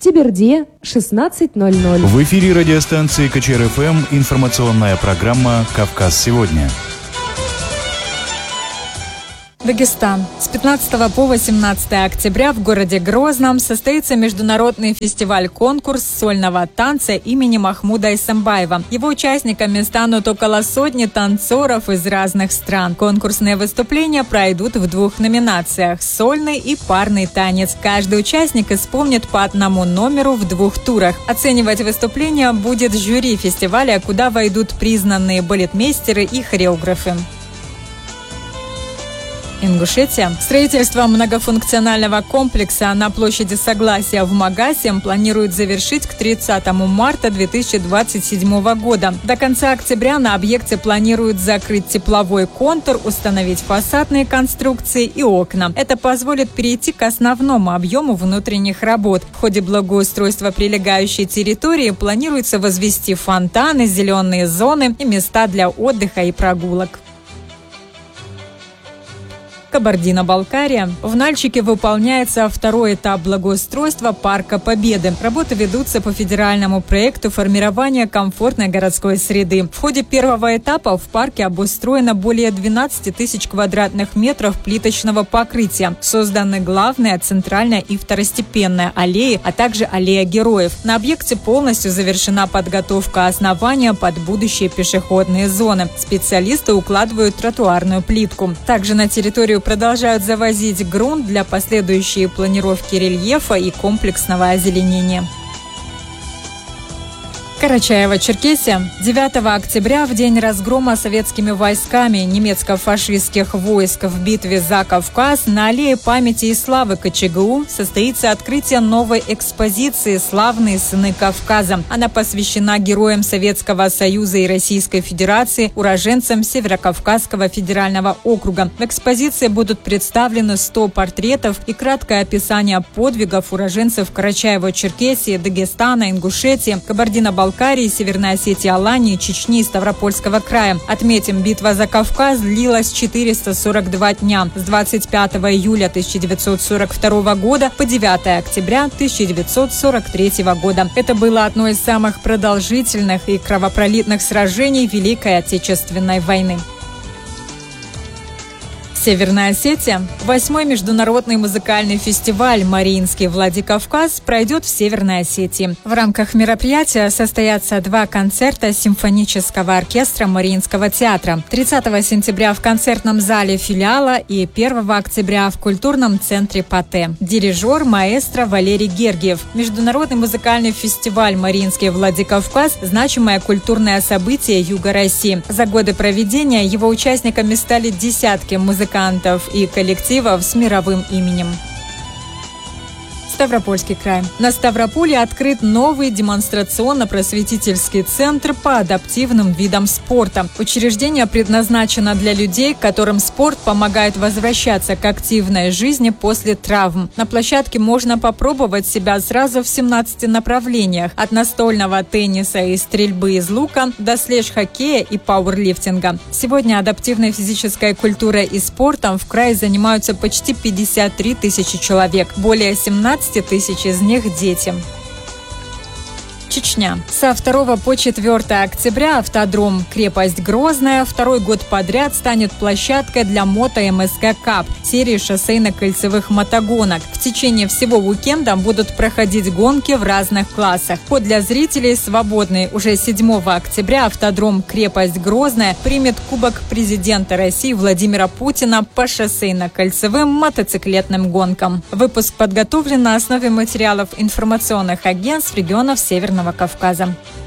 Сибирде 16:00. В эфире радиостанции КЧР-ФМ информационная программа «Кавказ сегодня». Дагестан. С 15 по 18 октября в городе Грозном состоится международный фестиваль-конкурс сольного танца имени Махмуда Исамбаева. Его участниками станут около сотни танцоров из разных стран. Конкурсные выступления пройдут в 2 номинациях – сольный и парный танец. Каждый участник исполнит по одному номеру в 2 турах. Оценивать выступления будет жюри фестиваля, куда войдут признанные балетмейстеры и хореографы. Ингушетия. Строительство многофункционального комплекса на площади Согласия в Магасе планируют завершить к 30 марта 2027 года. До конца октября на объекте планируют закрыть тепловой контур, установить фасадные конструкции и окна. Это позволит перейти к основному объему внутренних работ. В ходе благоустройства прилегающей территории планируется возвести фонтаны, зеленые зоны и места для отдыха и прогулок. Кабардино-Балкария. В Нальчике выполняется 2-й этап благоустройства Парка Победы. Работы ведутся по федеральному проекту формирования комфортной городской среды. В ходе 1-го этапа в парке обустроено более 12 тысяч квадратных метров плиточного покрытия. Созданы главная, центральная и второстепенная аллеи, а также аллея героев. На объекте полностью завершена подготовка основания под будущие пешеходные зоны. Специалисты укладывают тротуарную плитку. Также на территорию продолжают завозить грунт для последующей планировки рельефа и комплексного озеленения. Карачаево-Черкесия. 9 октября, в день разгрома советскими войсками немецко-фашистских войск в битве за Кавказ, на аллее памяти и славы КЧГУ состоится открытие новой экспозиции «Славные сыны Кавказа». Она посвящена героям Советского Союза и Российской Федерации, уроженцам Северокавказского федерального округа. В экспозиции будут представлены 100 портретов и краткое описание подвигов уроженцев Карачаево-Черкесии, Дагестана, Ингушетии, Кабардино-Балкарии, Северной Осетии, Алании, Чечни и Ставропольского края. Отметим, битва за Кавказ длилась 442 дня с 25 июля 1942 года по 9 октября 1943 года. Это было одно из самых продолжительных и кровопролитных сражений Великой Отечественной войны. Северная Осетия. 8-й международный музыкальный фестиваль «Мариинский Владикавказ» пройдет в Северной Осетии. В рамках мероприятия состоятся 2 концерта симфонического оркестра Мариинского театра. 30 сентября в концертном зале филиала и 1 октября в культурном центре ПАТЭ. Дирижер маэстро Валерий Гергиев. Международный музыкальный фестиваль «Мариинский Владикавказ» – значимое культурное событие Юга России. За годы проведения его участниками стали десятки музыкантов и коллективов с мировым именем. Ставропольский край. На Ставрополе открыт новый демонстрационно-просветительский центр по адаптивным видам спорта. Учреждение предназначено для людей, которым спорт помогает возвращаться к активной жизни после травм. На площадке можно попробовать себя сразу в 17 направлениях. От настольного тенниса и стрельбы из лука до слэш-хоккея и пауэрлифтинга. Сегодня адаптивной физической культурой и спортом в крае занимаются почти 53 тысячи человек. Более 17 тысяч из них – дети. Чечня. Со 2 по 4 октября автодром «Крепость Грозная» 2-й год подряд станет площадкой для мото-МСК Кап серии шоссейно-кольцевых мотогонок. В течение всего уикенда будут проходить гонки в разных классах. Вход для зрителей свободный. Уже 7 октября автодром «Крепость Грозная» примет Кубок президента России Владимира Путина по шоссейно-кольцевым мотоциклетным гонкам. Выпуск подготовлен на основе материалов информационных агентств регионов Северного Кавказа.